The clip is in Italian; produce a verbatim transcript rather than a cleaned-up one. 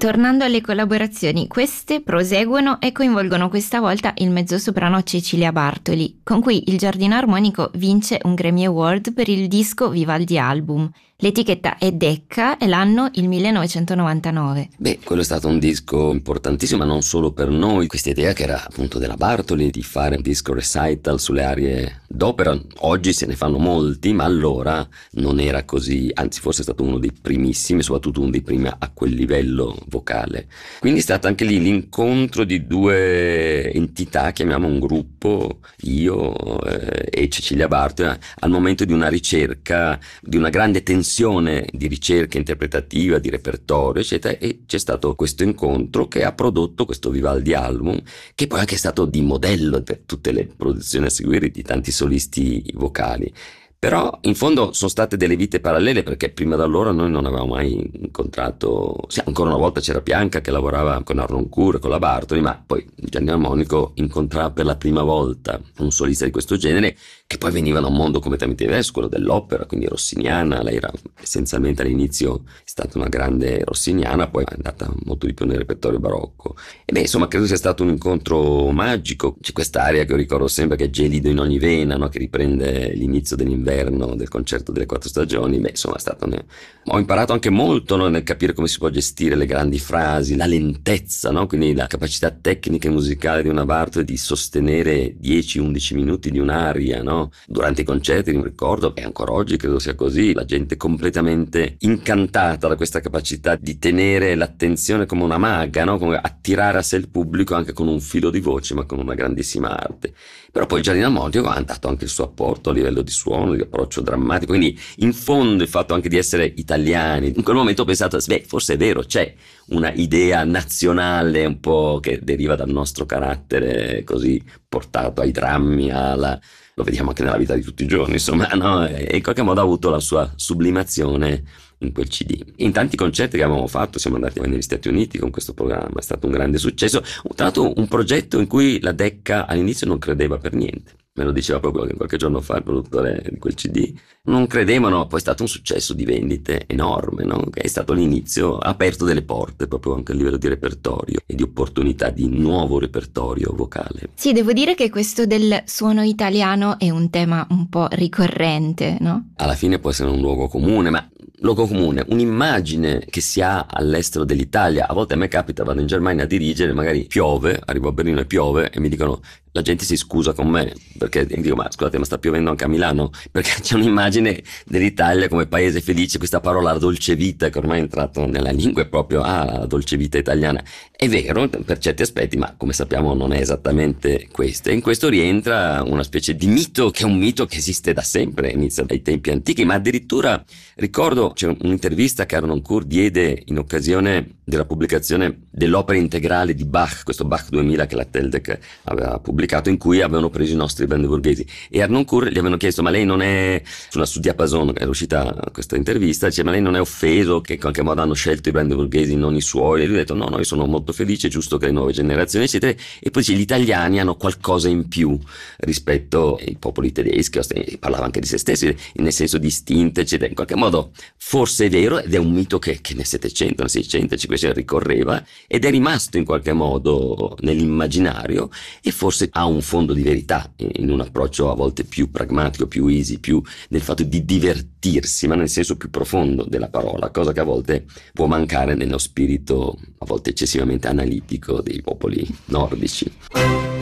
tornando alle collaborazioni, queste proseguono e coinvolgono questa volta il mezzosoprano Cecilia Bartoli, con cui il Giardino Armonico vince un Grammy Award per il disco Vivaldi Album. L'etichetta è Decca e l'anno il millenovecentonovantanove. Beh, quello è stato un disco importantissimo, ma non solo per noi. Questa idea che era appunto della Bartoli di fare un disco recital sulle arie d'opera, oggi se ne fanno molti, ma allora non era così, anzi forse è stato uno dei primissimi, soprattutto uno dei primi a quel livello vocale. Quindi è stato anche lì l'incontro di due entità, chiamiamo un gruppo, io eh, e Cecilia Bartoli, al momento di una ricerca, di una grande tensione di ricerca interpretativa, di repertorio, eccetera, e c'è stato questo incontro che ha prodotto questo Vivaldi Album, che poi anche è stato di modello per tutte le produzioni a seguire di tanti solisti vocali. Però in fondo sono state delle vite parallele, perché prima da allora noi non avevamo mai incontrato, sì, ancora una volta c'era Bianca che lavorava con Arnoncourt, con la Bartoli, ma poi Giardino Armonico incontrava per la prima volta un solista di questo genere, che poi veniva da un mondo completamente diverso, quello dell'opera, quindi rossiniana. Lei era essenzialmente all'inizio è stata una grande rossiniana, poi è andata molto di più nel repertorio barocco. E beh, insomma, credo sia stato un incontro magico. C'è quest'aria che io ricordo sempre, che è Gelido in ogni vena, no? Che riprende l'inizio dell'inverno del concerto delle quattro stagioni. Beh, insomma, è stato ne... ho imparato anche molto, no? Nel capire come si può gestire le grandi frasi, la lentezza, no? Quindi la capacità tecnica e musicale di una Bartoli di sostenere dieci undici minuti di un'aria, no? Durante i concerti, mi ricordo, e ancora oggi credo sia così, la gente completamente incantata da questa capacità di tenere l'attenzione come una maga, no? Come attirare a sé il pubblico anche con un filo di voce, ma con una grandissima arte. Però poi il Giardino Armonico ha dato anche il suo apporto a livello di suono, di approccio drammatico, quindi in fondo il fatto anche di essere italiani, in quel momento ho pensato, beh, forse è vero, c'è una idea nazionale un po' che deriva dal nostro carattere così portato ai drammi, alla... lo vediamo anche nella vita di tutti i giorni, insomma, no? E in qualche modo ha avuto la sua sublimazione in quel C D. In tanti concerti che abbiamo fatto, siamo andati negli Stati Uniti con questo programma, è stato un grande successo, tra l'altro un progetto in cui la Decca all'inizio non credeva per niente. Me lo diceva proprio qualche giorno fa il produttore di quel C D. Non credevano, poi è stato un successo di vendite enorme, no? Che è stato l'inizio, ha aperto delle porte proprio anche a livello di repertorio e di opportunità di nuovo repertorio vocale. Sì, devo dire che questo del suono italiano è un tema un po' ricorrente, no? Alla fine può essere un luogo comune, ma luogo comune, un'immagine che si ha all'estero dell'Italia. A volte a me capita, vado in Germania a dirigere, magari piove, arrivo a Berlino e piove e mi dicono, la gente si scusa con me, perché dico, ma scusate, ma sta piovendo anche a Milano? Perché c'è un'immagine dell'Italia come paese felice, questa parola dolce vita che ormai è entrato nella lingua, è proprio, ah, la dolce vita italiana. È vero per certi aspetti, ma come sappiamo non è esattamente questo. E in questo rientra una specie di mito, che è un mito che esiste da sempre, inizia dai tempi antichi, ma addirittura ricordo c'è un'intervista che Arnoncourt diede in occasione della pubblicazione dell'opera integrale di Bach, questo Bach duemila che la Teldec aveva pubblicato, in cui avevano preso i nostri brandeburghesi, e Arnoncourt gli avevano chiesto, ma lei non è, sulla Su Diapason era uscita questa intervista, dice, ma lei non è offeso che in qualche modo hanno scelto i brandeburghesi, non i suoi? E lui ha detto, no, no, io sono molto felice, è giusto che le nuove generazioni, eccetera. E poi dice, gli italiani hanno qualcosa in più rispetto ai popoli tedeschi, parlava anche di se stessi, nel senso distinto, eccetera. In qualche modo forse è vero, ed è un mito che, che nel Settecento, nel Seicento, cinquecento ricorreva, ed è rimasto in qualche modo nell'immaginario, e forse ha un fondo di verità in un approccio a volte più pragmatico, più easy, più nel fatto di divertirsi, ma nel senso più profondo della parola, cosa che a volte può mancare nello spirito a volte eccessivamente analitico dei popoli nordici.